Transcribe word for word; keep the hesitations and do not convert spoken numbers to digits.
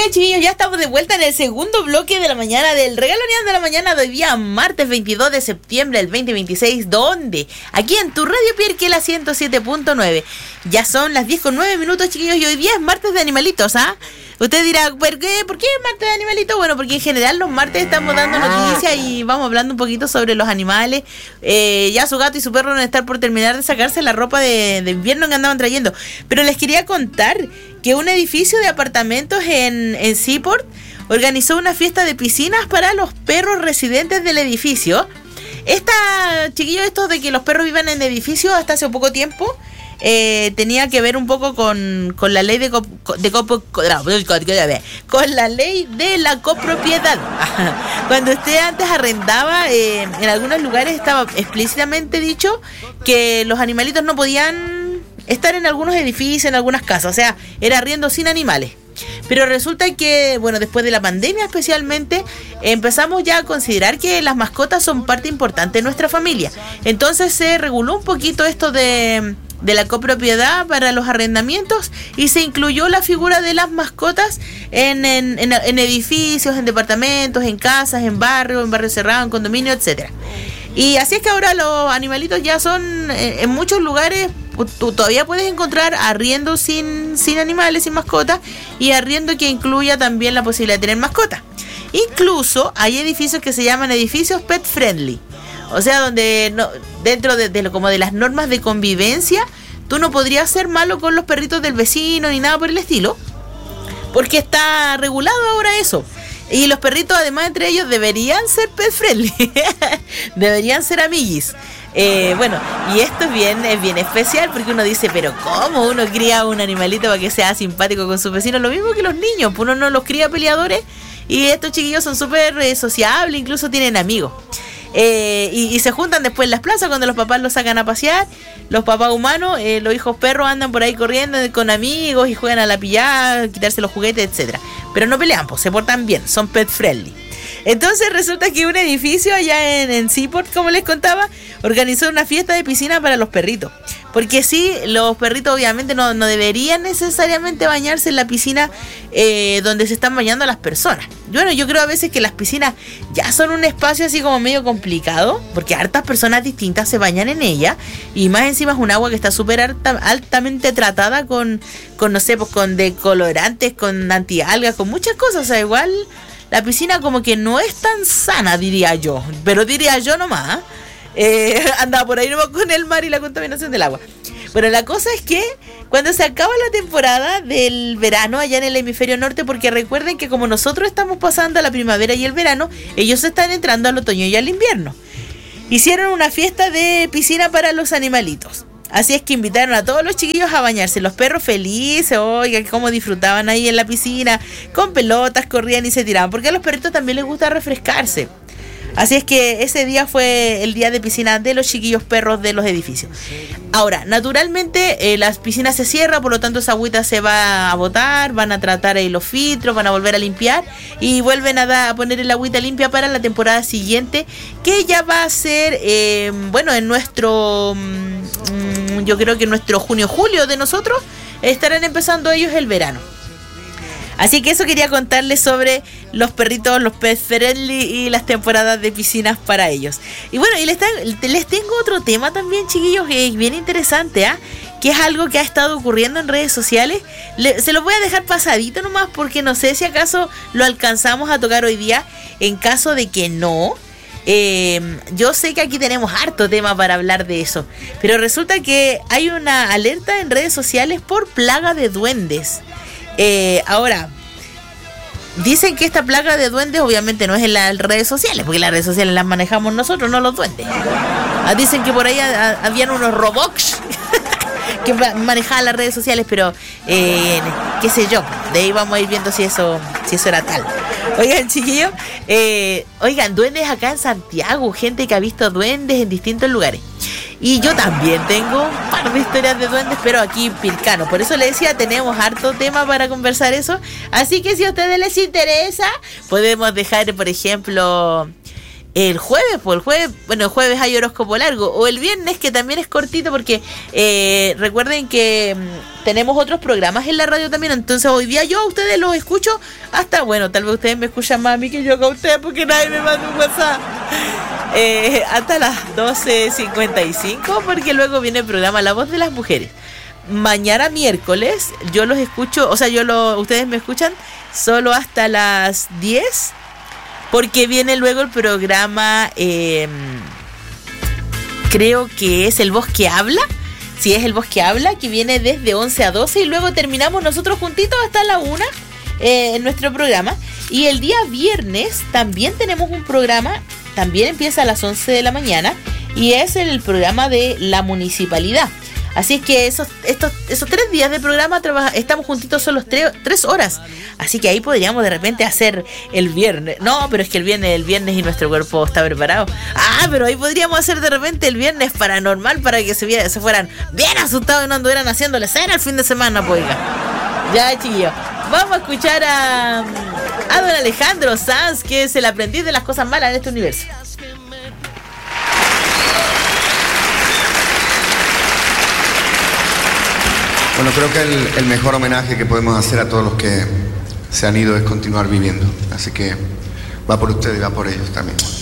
Oigan, chiquillos, ya estamos de vuelta en el segundo bloque de la mañana del Regaloneando de la Mañana de hoy día, martes veintidós de septiembre del veinte veintiséis. ¿Dónde? Aquí en tu Radio Pirque, la ciento siete punto nueve. Ya son las diez con nueve minutos, chiquillos, y hoy día es martes de animalitos, ¿ah? Usted dirá, ¿por qué? ¿Por qué es martes de animalitos? Bueno, porque en general los martes estamos dando noticias y vamos hablando un poquito sobre los animales. Eh, ya su gato y su perro van a estar por terminar de sacarse la ropa de, de invierno que andaban trayendo. Pero les quería contar que un edificio de apartamentos en, en Seaport organizó una fiesta de piscinas para los perros residentes del edificio. Esta, chiquillos, esto de que los perros vivan en edificios hasta hace poco tiempo, eh, tenía que ver un poco con, con la ley de, co, de co, con la ley de la copropiedad. Cuando usted antes arrendaba, eh, en algunos lugares estaba explícitamente dicho que los animalitos no podían estar en algunos edificios, en algunas casas, o sea, era arriendo sin animales. Pero resulta que, bueno, después de la pandemia especialmente, empezamos ya a considerar que las mascotas son parte importante de nuestra familia. Entonces se reguló un poquito esto de, de la copropiedad para los arrendamientos y se incluyó la figura de las mascotas en, en, en, en edificios, en departamentos, en casas, en barrios, en barrios cerrados, en condominios, etcétera. Y así es que ahora los animalitos ya son, en, en muchos lugares, tú todavía puedes encontrar arriendo sin, sin animales, sin mascotas, y arriendo que incluya también la posibilidad de tener mascotas. Incluso hay edificios que se llaman edificios pet friendly, o sea, donde no, dentro de, de lo, como de las normas de convivencia, tú no podrías ser malo con los perritos del vecino ni nada por el estilo, porque está regulado ahora eso. Y los perritos, además, entre ellos deberían ser pet friendly, deberían ser amiguis. Eh, bueno, y esto es bien, es bien especial porque uno dice, pero ¿cómo uno cría un animalito para que sea simpático con sus vecinos? Lo mismo que los niños, uno no los cría peleadores y estos chiquillos son súper eh, sociables, incluso tienen amigos. Eh, y, y se juntan después en las plazas cuando los papás los sacan a pasear. Los papás humanos, eh, los hijos perros andan por ahí corriendo con amigos y juegan a la pillada, quitarse los juguetes, etcétera. Pero no pelean, pues se portan bien, son pet friendly. Entonces resulta que un edificio allá en, en Seaport, como les contaba, organizó una fiesta de piscina para los perritos. Porque sí, los perritos obviamente no, no deberían necesariamente bañarse en la piscina eh, donde se están bañando las personas. Bueno, yo creo a veces que las piscinas ya son un espacio así como medio complicado, porque hartas personas distintas se bañan en ella, y más encima es un agua que está súper alta, altamente tratada con, con, no sé, pues con decolorantes, con antialgas, con muchas cosas. O sea, igual la piscina como que no es tan sana, diría yo, pero diría yo nomás. Eh, andaba por ahí nomás con el mar y la contaminación del agua. Bueno, la cosa es que cuando se acaba la temporada del verano allá en el hemisferio norte, porque recuerden que como nosotros estamos pasando a la primavera y el verano, ellos están entrando al otoño y al invierno, hicieron una fiesta de piscina para los animalitos. Así es que invitaron a todos los chiquillos a bañarse. Los perros felices, oigan, cómo disfrutaban ahí en la piscina, con pelotas, corrían y se tiraban, porque a los perritos también les gusta refrescarse. Así es que ese día fue el día de piscina de los chiquillos perros de los edificios. Ahora, naturalmente, eh, las piscinas se cierran, por lo tanto esa agüita se va a botar, van a tratar ahí los filtros, van a volver a limpiar y vuelven a, da, a poner el agüita limpia para la temporada siguiente, que ya va a ser, eh, bueno, en nuestro, mmm, yo creo que en nuestro junio-julio de nosotros, estarán empezando ellos el verano. Así que eso quería contarles sobre los perritos, los pet friendly y las temporadas de piscinas para ellos. Y bueno, y les, les tengo otro tema también, chiquillos, que es bien interesante, ¿ah? ¿eh? Que es algo que ha estado ocurriendo en redes sociales. Le, se los voy a dejar pasadito nomás porque no sé si acaso lo alcanzamos a tocar hoy día. En caso de que no, eh, yo sé que aquí tenemos harto tema para hablar de eso, pero resulta que hay una alerta en redes sociales por plaga de duendes. Eh, ahora, dicen que esta plaga de duendes obviamente no es en las redes sociales, porque las redes sociales las manejamos nosotros, no los duendes. Ah, dicen que por ahí a, a, habían unos robots que manejaban las redes sociales, pero eh, qué sé yo, de ahí vamos a ir viendo si eso, si eso era tal. Oigan, chiquillos, eh, oigan, duendes acá en Santiago, gente que ha visto duendes en distintos lugares. Y yo también tengo un par de historias de duendes, pero aquí pircano. Por eso les decía, tenemos harto tema para conversar eso. Así que si a ustedes les interesa, podemos dejar, por ejemplo, el jueves, pues el jueves, bueno, el jueves hay horóscopo largo, o el viernes que también es cortito porque eh, recuerden que mmm, tenemos otros programas en la radio también, entonces hoy día yo a ustedes los escucho hasta, bueno, tal vez ustedes me escuchan más a mí que yo a ustedes porque nadie me manda un WhatsApp. Eh, hasta las doce cincuenta y cinco porque luego viene el programa La Voz de las Mujeres. Mañana miércoles yo los escucho, o sea, yo lo, ustedes me escuchan solo hasta las diez porque viene luego el programa, eh, creo que es El Voz que Habla. Sí, es El Voz que Habla, que viene desde once a doce y luego terminamos nosotros juntitos hasta la una eh, en nuestro programa. Y el día viernes también tenemos un programa, también empieza a las once de la mañana y es el programa de la municipalidad. Así es que esos, estos, esos tres días de programa trabaja, estamos juntitos solo tres, tres horas. Así que ahí podríamos de repente hacer el viernes. No, pero es que el viernes el viernes y nuestro cuerpo está preparado. Ah, pero ahí podríamos hacer de repente el viernes paranormal para que se, viera, se fueran bien asustados y no anduvieran haciéndole cena el fin de semana, pues. Ya, chiquillos. Vamos a escuchar a, a don Alejandro Sanz, que es el aprendiz de las cosas malas en este universo. Bueno, creo que el, el mejor homenaje que podemos hacer a todos los que se han ido es continuar viviendo. Así que va por ustedes y va por ellos también.